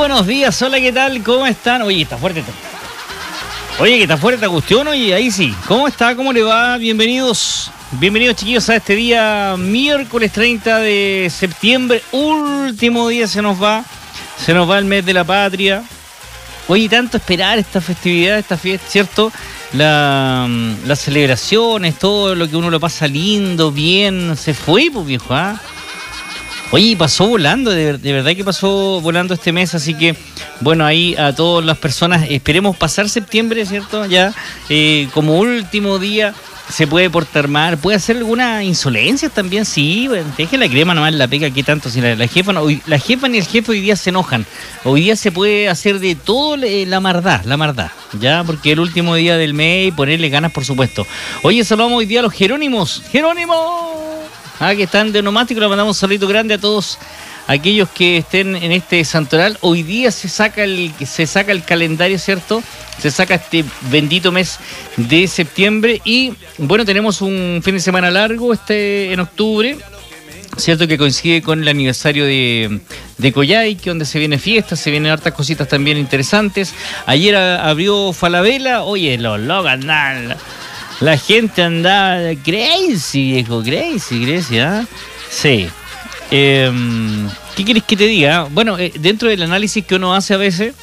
buenos días, hola, ¿qué tal? ¿Cómo están? Oye, está fuerte esto. Oye, que está fuerte esta cuestión, oye, ahí sí. ¿Cómo está? ¿Cómo le va? Bienvenidos, chiquillos a este día miércoles 30 de septiembre, último día se nos va el mes de la patria. Oye, tanto esperar esta festividad, esta fiesta, ¿cierto? Las celebraciones, todo lo que uno lo pasa lindo, bien, se fue, pues viejo, ¿ah? Oye, pasó volando, de verdad que pasó volando este mes, así que, bueno, ahí a todas las personas, esperemos pasar septiembre, ¿cierto? Ya, como último día, se puede portar mal, puede hacer alguna insolencia también, sí, deje la crema nomás, la pega, ¿qué tanto? Si la jefa ni el jefe hoy día se enojan, hoy día se puede hacer de todo la maldad, ya, porque es el último día del mes y ponerle ganas, por supuesto. Oye, saludamos hoy día a los Jerónimos, que están de onomástico, le mandamos un saludo grande a todos aquellos que estén en este santoral. Hoy día se saca el calendario, ¿cierto? Se saca este bendito mes de septiembre y, bueno, tenemos un fin de semana largo en octubre, ¿cierto? Que coincide con el aniversario de Coyhaique, donde se viene fiesta, se vienen hartas cositas también interesantes. Ayer abrió Falabella, oye, los locos andan... La gente anda crazy, viejo, crazy, ¿ah? Sí. ¿Qué quieres que te diga? Bueno, dentro del análisis que uno hace a veces,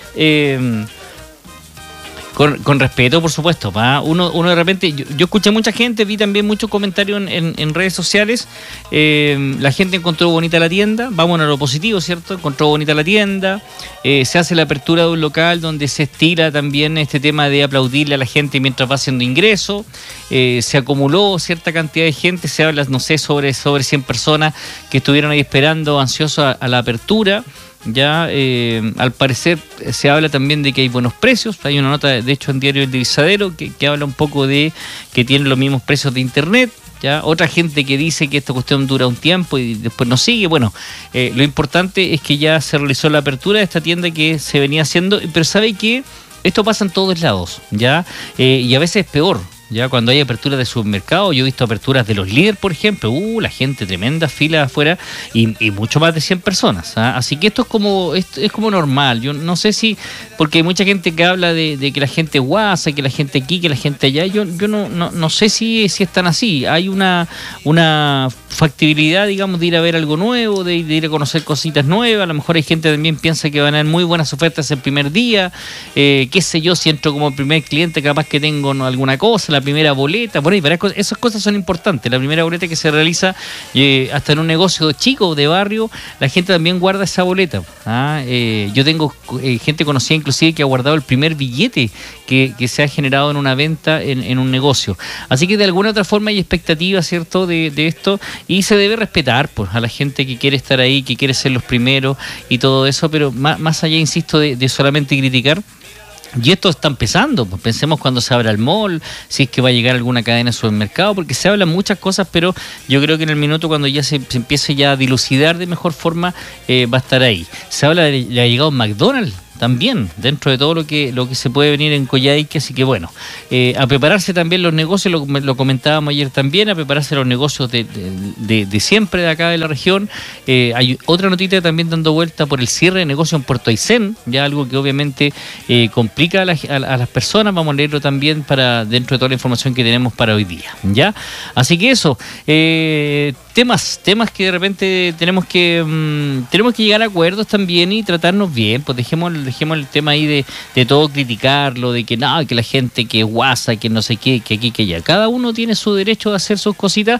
con respeto, por supuesto, uno de repente, yo escuché mucha gente, vi también muchos comentarios en redes sociales. La gente encontró bonita la tienda, vamos a lo positivo, ¿cierto? Encontró bonita la tienda, se hace la apertura de un local donde se estila también este tema de aplaudirle a la gente mientras va haciendo ingreso. Se acumuló cierta cantidad de gente, se habla, no sé, sobre 100 personas que estuvieron ahí esperando, ansiosos a la apertura. Ya, al parecer se habla también de que hay buenos precios. Hay una nota, de hecho, en Diario El Divisadero que habla un poco de que tienen los mismos precios de internet. Ya, otra gente que dice que esta cuestión dura un tiempo y después no sigue. Bueno, lo importante es que ya se realizó la apertura de esta tienda que se venía haciendo, pero ¿sabe qué? Esto pasa en todos lados, ¿ya? Y a veces es peor. Ya cuando hay aperturas de supermercado, yo he visto aperturas de los líderes, por ejemplo, la gente, tremenda fila afuera y mucho más de 100 personas, ¿ah? Así que esto es como normal. Yo no sé si, porque hay mucha gente que habla de que la gente guasa, que la gente aquí, que la gente allá, yo no sé si están así. Hay una factibilidad, digamos, de ir a ver algo nuevo, de ir a conocer cositas nuevas. A lo mejor hay gente que también piensa que van a haber muy buenas ofertas el primer día, qué sé yo, si entro como primer cliente capaz que tengo alguna cosa, la primera boleta, bueno, y para esas cosas son importantes. La primera boleta que se realiza hasta en un negocio chico de barrio, la gente también guarda esa boleta. Yo tengo gente conocida inclusive que ha guardado el primer billete que se ha generado en una venta en un negocio. Así que de alguna otra forma hay expectativas, ¿cierto?, de esto, y se debe respetar pues a la gente que quiere estar ahí, que quiere ser los primeros y todo eso, pero más allá, insisto, de solamente criticar. Y esto está empezando, pues pensemos cuando se abra el mall, si es que va a llegar alguna cadena de supermercado, porque se hablan muchas cosas, pero yo creo que en el minuto cuando ya se empiece ya a dilucidar de mejor forma, va a estar ahí. Se habla de la llegada de McDonald's también, dentro de todo lo que se puede venir en Coyhaique, así que bueno, a prepararse también los negocios, lo comentábamos ayer también, a prepararse los negocios de siempre de acá de la región. Hay otra notita también dando vuelta por el cierre de negocio en Puerto Aysén, ya algo que obviamente complica a las personas. Vamos a leerlo también dentro de toda la información que tenemos para hoy día, ¿ya? Así que eso, temas que de repente tenemos que llegar a acuerdos también y tratarnos bien, pues dejemos el tema ahí de todo criticarlo, de que no, que la gente que guasa, que no sé qué, que aquí, que allá. Cada uno tiene su derecho de hacer sus cositas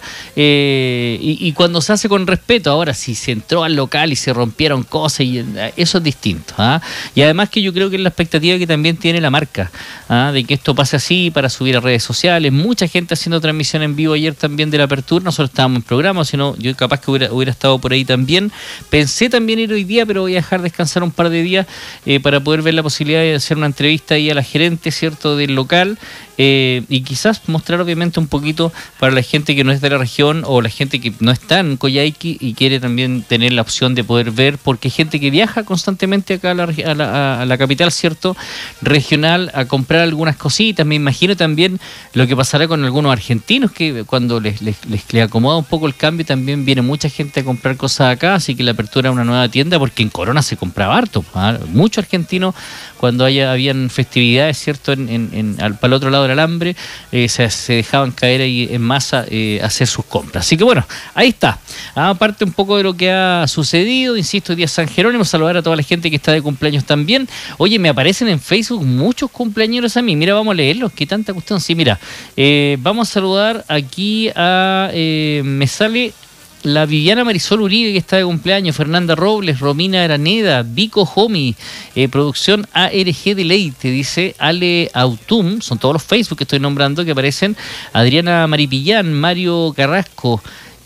y cuando se hace con respeto. Ahora, si se entró al local y se rompieron cosas, eso es distinto, ¿ah? Y además que yo creo que es la expectativa que también tiene la marca, ¿ah? De que esto pase así para subir a redes sociales. Mucha gente haciendo transmisión en vivo ayer también de la apertura. Nosotros estábamos en programa, sino yo capaz que hubiera estado por ahí también. Pensé también ir hoy día, pero voy a dejar descansar un par de días para poder ver la posibilidad de hacer una entrevista ahí a la gerente, ¿cierto?, del local, y quizás mostrar obviamente un poquito para la gente que no es de la región o la gente que no está en Coyhaique y quiere también tener la opción de poder ver, porque hay gente que viaja constantemente acá a la capital, ¿cierto? Regional, a comprar algunas cositas. Me imagino también lo que pasará con algunos argentinos que cuando les acomoda un poco el cambio también viene mucha gente a comprar cosas acá, así que la apertura de una nueva tienda, porque en Corona se compraba harto, ¿ah? Muchos argentinos cuando habían festividades, ¿cierto? Para el otro lado del alambre, se dejaban caer ahí en masa a hacer sus compras. Así que bueno, ahí está. Aparte un poco de lo que ha sucedido, insisto, hoy día San Jerónimo, saludar a toda la gente que está de cumpleaños también. Oye, me aparecen en Facebook muchos cumpleañeros a mí. Mira, vamos a leerlos, qué tanta cuestión. Sí, mira, vamos a saludar aquí a... me sale... la Viviana Marisol Uribe, que está de cumpleaños, Fernanda Robles, Romina Araneda, Vico Homi, producción ARG Deleite, dice Ale Autum, son todos los Facebook que estoy nombrando que aparecen, Adriana Maripillán, Mario Carrasco,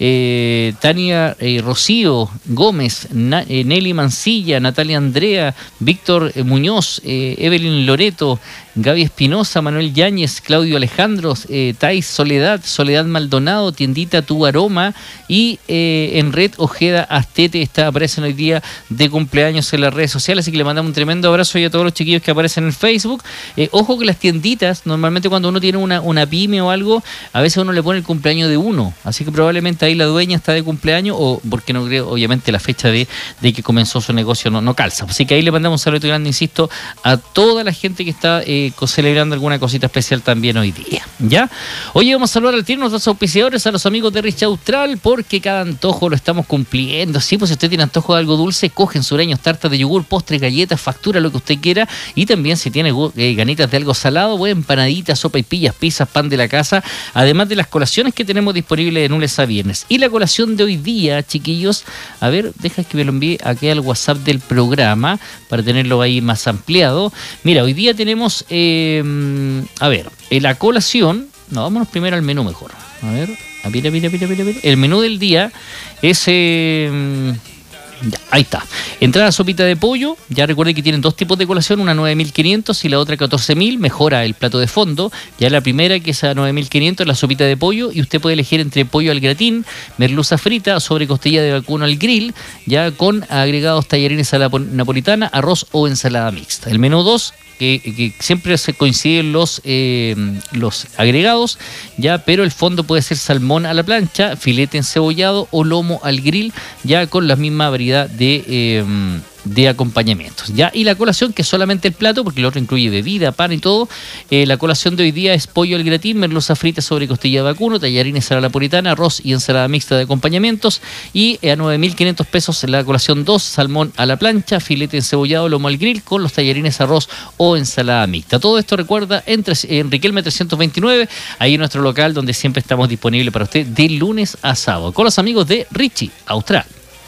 Tania Rocío Gómez, Nelly Mancilla, Natalia Andrea, Víctor Muñoz, Evelyn Loreto, Gaby Espinosa, Manuel Yáñez, Claudio Alejandro, Thais Soledad Maldonado, Tiendita Tu Aroma y en Red Ojeda Astete aparecen hoy día de cumpleaños en las redes sociales, así que le mandamos un tremendo abrazo a todos los chiquillos que aparecen en el Facebook. Ojo que las tienditas, normalmente cuando uno tiene una pyme o algo, a veces uno le pone el cumpleaños de uno, así que probablemente ahí la dueña está de cumpleaños o porque no creo, obviamente la fecha de que comenzó su negocio no calza, así que ahí le mandamos un saludo grande, insisto, a toda la gente que está celebrando alguna cosita especial también hoy día, ¿ya? Oye, vamos a saludar al tiro a nuestros auspiciadores, a los amigos de Rich Austral, porque cada antojo lo estamos cumpliendo. Sí, pues si usted tiene antojo de algo dulce, cogen sureños, tartas de yogur, postres, galletas, factura, lo que usted quiera, y también si tiene ganitas de algo salado, pues empanaditas, sopa y pillas, pizzas, pan de la casa, además de las colaciones que tenemos disponibles de lunes a viernes. Y la colación de hoy día, chiquillos, a ver, deja que me lo envíe aquí al WhatsApp del programa, para tenerlo ahí más ampliado. Mira, hoy día tenemos... a ver, la colación, no, vámonos primero al menú mejor. A ver, mira. El menú del día es... ya, ahí está. Entrada sopita de pollo. Ya recuerden que tienen dos tipos de colación, una 9.500 y la otra 14.000. Mejora el plato de fondo. Ya la primera, que es a 9.500, la sopita de pollo. Y usted puede elegir entre pollo al gratín, merluza frita, sobre costilla de vacuno al grill, ya con agregados tallarines a la napolitana, arroz o ensalada mixta. El menú 2, que siempre se coinciden los agregados, ya, pero el fondo puede ser salmón a la plancha, filete encebollado o lomo al grill, ya con la misma variedad de acompañamientos, ya. Y la colación, que es solamente el plato, porque el otro incluye bebida, pan y todo. La colación de hoy día es pollo al gratín, merluza frita sobre costilla de vacuno, tallarines a la napolitana, arroz y ensalada mixta de acompañamientos. Y a 9.500 pesos la colación 2, salmón a la plancha, filete encebollado, lomo al grill con los tallarines, arroz o ensalada mixta. Todo esto, recuerda, en Riquelme 329, ahí en nuestro local, donde siempre estamos disponibles para usted de lunes a sábado, con los amigos de Richie Austral.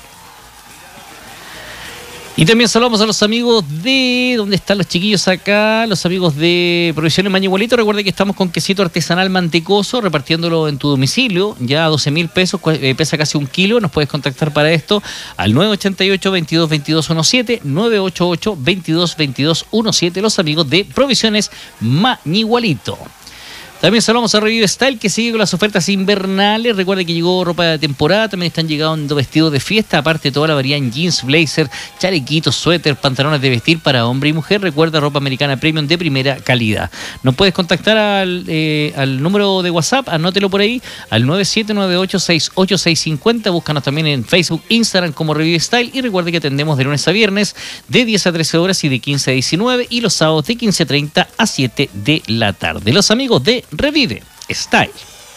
Y también saludamos a los amigos de... ¿Dónde están los chiquillos acá? Los amigos de Provisiones Mañigualito. Recuerden que estamos con quesito artesanal mantecoso, repartiéndolo en tu domicilio. Ya a 12.000 pesos, pesa casi 1 kilo. Nos puedes contactar para esto al 988-222217, 988-222217. Los amigos de Provisiones Mañigualito. También saludamos a Revive Style, que sigue con las ofertas invernales. Recuerden que llegó ropa de temporada, también están llegando vestidos de fiesta, aparte toda la variedad en jeans, blazer, chalequitos, suéter, pantalones de vestir para hombre y mujer. Recuerda, ropa americana premium de primera calidad. Nos puedes contactar al número de WhatsApp, anótelo por ahí, al 9798-68650. Búscanos también en Facebook, Instagram como Revive Style. Y recuerde que atendemos de lunes a viernes de 10 a 13 horas y de 15 a 19, y los sábados de 15:30 a 7 de la tarde. Los amigos de Revive Style.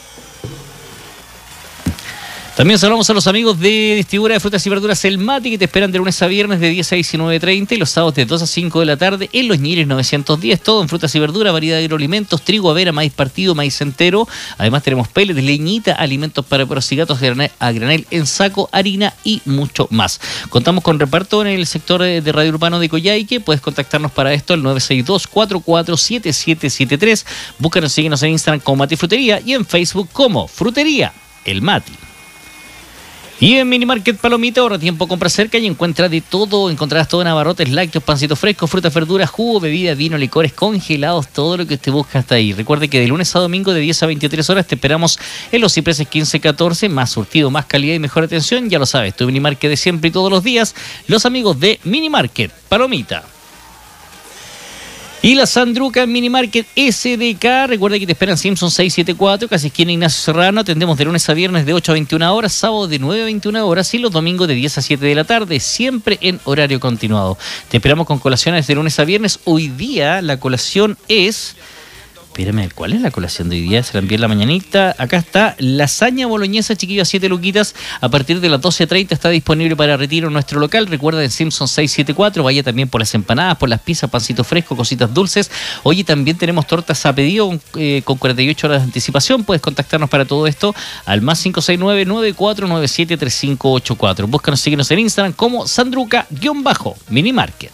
También saludamos a los amigos de distribuidora de frutas y verduras El Mati, que te esperan de lunes a viernes de 10 a 19:30 y los sábados de 2 a 5 de la tarde en Los Ñires 910. Todo en frutas y verduras, variedad de agroalimentos, trigo, avena, maíz partido, maíz entero. Además tenemos pellets, leñita, alimentos para perros y gatos a granel en saco, harina y mucho más. Contamos con reparto en el sector de Radio Urbano de Coyhaique. Puedes contactarnos para esto al 962-447773. Búscanos, síguenos en Instagram como Mati Frutería y en Facebook como Frutería El Mati. Y en Mini Market Palomita, ahora tiempo compra cerca y encuentra de todo. Encontrarás todo en abarrotes, lácteos, pancitos frescos, frutas, verduras, jugo, bebidas, vino, licores, congelados, todo lo que usted busca hasta ahí. Recuerde que de lunes a domingo de 10 a 23 horas te esperamos en Los Cipreses 1514, más surtido, más calidad y mejor atención. Ya lo sabes, tu Mini Market de siempre y todos los días, los amigos de Mini Market Palomita. Y la Sandruca Mini Market SDK, recuerda que te esperan Simpson 674, casi esquina Ignacio Serrano. Atendemos de lunes a viernes de 8 a 21 horas, sábado de 9 a 21 horas y los domingos de 10 a 7 de la tarde, siempre en horario continuado. Te esperamos con colaciones de lunes a viernes. Hoy día la colación es... Espérame, ¿cuál es la colación de hoy día? Se la envié en la mañanita. Acá está, lasaña boloñesa, chiquillo, a 7 luquitas. A partir de las 12:30 está disponible para retiro en nuestro local. Recuerda, en Simpson 674. Vaya también por las empanadas, por las pizzas, pancito fresco, cositas dulces. Oye, también tenemos tortas a pedido con 48 horas de anticipación. Puedes contactarnos para todo esto al más 569-9497-3584. Búscanos, síguenos en Instagram como Sandruca-Mini Market.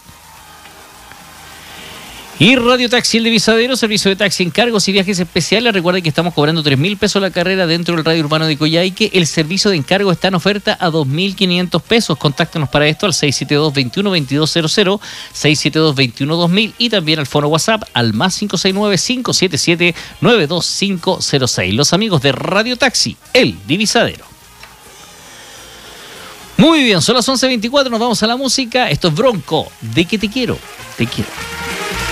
Y Radio Taxi El Divisadero, servicio de taxi en cargos y viajes especiales. Recuerden que estamos cobrando 3.000 pesos la carrera dentro del radio urbano de Coyhaique. El servicio de encargo está en oferta a 2.500 pesos. Contáctanos para esto al 672-21-2200, 672-21-2000 y también al fono WhatsApp al más 569-577-92506. Los amigos de Radio Taxi El Divisadero. Muy bien, son las 11:24, nos vamos a la música. Esto es Bronco, ¿de qué te quiero? Te quiero.